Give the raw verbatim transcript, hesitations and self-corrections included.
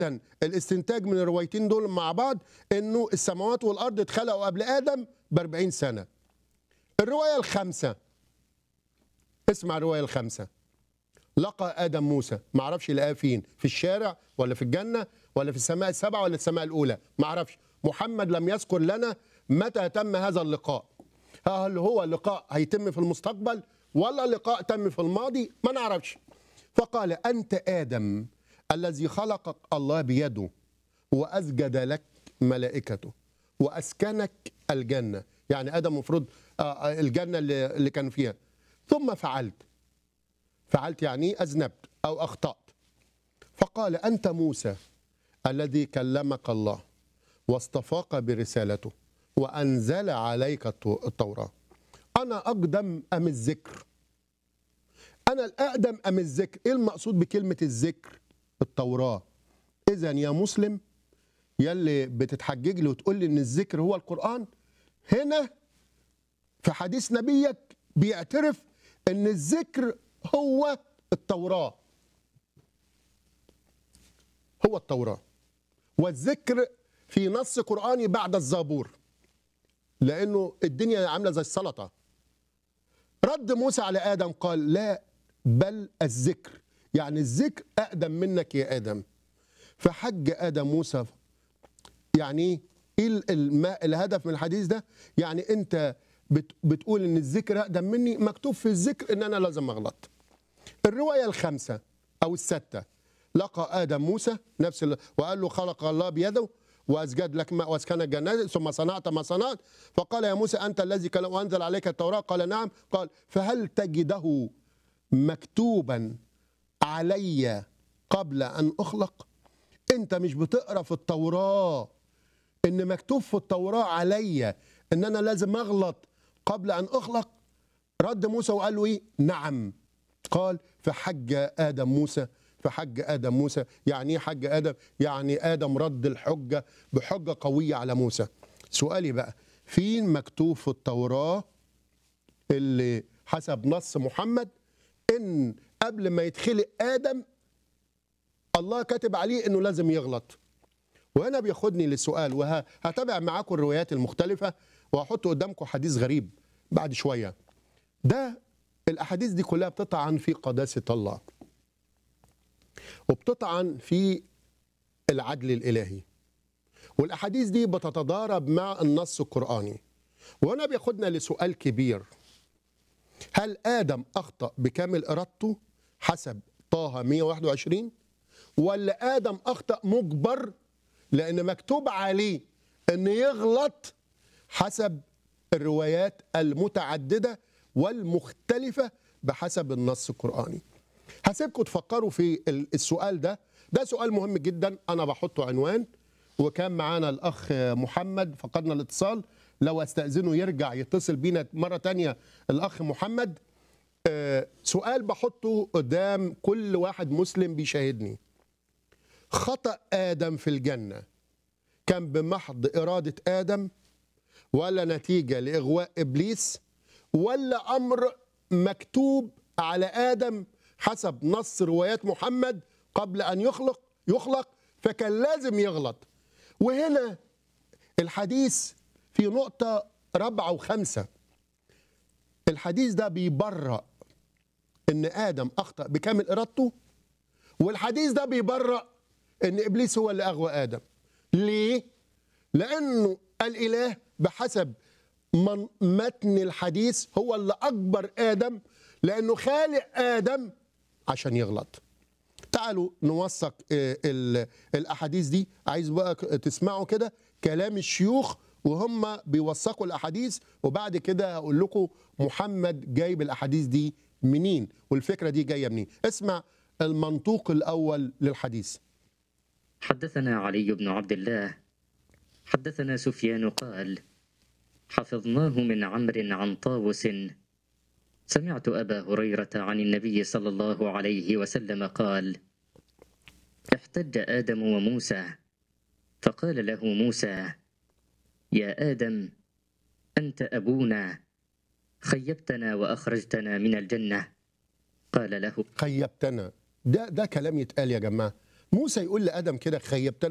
عادة الاستنتاج من الروايتين دول مع بعض انه السماوات والارض اتخلقوا قبل ادم ب أربعين سنة. الرواية الخامسة، اسمع الرواية الخامسة. لقى ادم موسى، ما اعرفش لقاه فين، في الشارع ولا في الجنة ولا في السماء السبعة ولا السماء الاولى، ما اعرفش. محمد لم يذكر لنا متى تم هذا اللقاء، هل هو لقاء هيتم في المستقبل ولا لقاء تم في الماضي، ما نعرفش. فقال: أنت آدم الذي خلقك الله بيده وأسجد لك ملائكته وأسكنك الجنة. يعني آدم مفروض الجنة اللي كان فيها، ثم فعلت فعلت يعني أذنبت أو أخطأت. فقال: أنت موسى الذي كلمك الله واصطفاك برسالته وأنزل عليك التوراة. أنا أقدم أم الذكر؟ أنا الأقدم أم الذكر؟ إيه المقصود بكلمة الذكر؟ التوراة. إذن يا مسلم يلي بتتحجج لي وتقول لي إن الذكر هو القرآن، هنا في حديث نبيك بيعترف إن الذكر هو التوراة، هو التوراة. والذكر في نص قرآني بعد الزبور، لأنه الدنيا عاملة زي السلطة. رد موسى على آدم قال: لا، بل الذكر، يعني الذكر أقدم منك يا آدم. فحج آدم موسى. يعني إيه الهدف من الحديث ده؟ يعني أنت بتقول إن الذكر أقدم مني، مكتوب في الذكر إن أنا لازم أغلط. الرواية الخامسة أو الستة: لقى آدم موسى نفس ال... وقال له: خلق الله بيده وأسجد لك ما وأسكن الجنة ثم صنعت ما صنعت. فقال: يا موسى أنت الذي كلم وأنزل عليك التوراة؟ قال: نعم. قال: فهل تجده مكتوبا علي قبل أن أخلق؟ أنت مش بتقرأ في التوراة إن مكتوب في التوراة علي إن أنا لازم أغلط قبل أن أخلق؟ رد موسى وقال له إيه؟ نعم. قال: فحج آدم موسى فحج آدم موسى. يعني إيه حج آدم؟ يعني آدم رد الحجة بحجة قوية على موسى. سؤالي بقى، فين مكتوب في التوراة اللي حسب نص محمد إن قبل ما يتخلق آدم الله كاتب عليه إنه لازم يغلط؟ وهنا بياخدني للسؤال، وهتابع معاكم الروايات المختلفة وهحط قدامكم حديث غريب بعد شوية. ده الأحاديث دي كلها بتطعن في قداسة الله وبتطعن في العدل الإلهي، والأحاديث دي بتتضارب مع النص القرآني. وهنا بياخدنا لسؤال كبير: هل آدم أخطأ بكامل إرادته حسب طه مئة وواحد وعشرين، ولا آدم أخطأ مجبر لأن مكتوب عليه أن يغلط حسب الروايات المتعددة والمختلفة بحسب النص القرآني؟ هسيبكم تفكروا في السؤال ده، ده سؤال مهم جدا، أنا بحطه عنوان. وكان معانا الأخ محمد، فقدنا الاتصال، لو استأذنه يرجع يتصل بينا مرة تانية الأخ محمد. سؤال بحطه قدام كل واحد مسلم بيشاهدني: خطأ آدم في الجنة كان بمحض إرادة آدم، ولا نتيجة لإغواء إبليس، ولا أمر مكتوب على آدم حسب نص روايات محمد قبل أن يخلق يخلق فكان لازم يغلط؟ وهنا الحديث في نقطة رابعة وخمسة. الحديث ده بيبرأ إن آدم أخطأ بكامل إرادته، والحديث ده بيبرأ إن إبليس هو اللي أغوى آدم. ليه؟ لأنه الإله بحسب من متن الحديث هو اللي أكبر آدم، لأنه خالق آدم عشان يغلط. تعالوا نوثق الأحاديث دي. عايز بقى تسمعوا كده كلام الشيوخ وهم بيوثقوا الأحاديث، وبعد كده هقول لكم محمد جايب الأحاديث دي منين والفكرة دي جاية منين. اسمع المنطوق الأول للحديث. حدثنا علي بن عبد الله حدثنا سفيان قال: حفظناه من عمرو عن طاووس سمعت أبا هريرة عن النبي صلى الله عليه وسلم قال: احتج آدم وموسى فقال له موسى: يا آدم أنت أبونا، خيبتنا وأخرجتنا من الجنة. قال له: خيبتنا، ده ده كلام يتقال يا جماعة؟ موسى يقول لادم كده: خيبتني